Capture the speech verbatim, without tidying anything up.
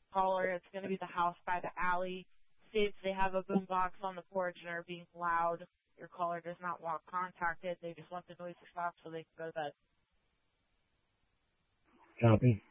caller. It's going to be the house by the alley. States they have a boombox on the porch and are being loud. Your caller does not want contacted. They just want the noise to stop so they can go to bed. Copy.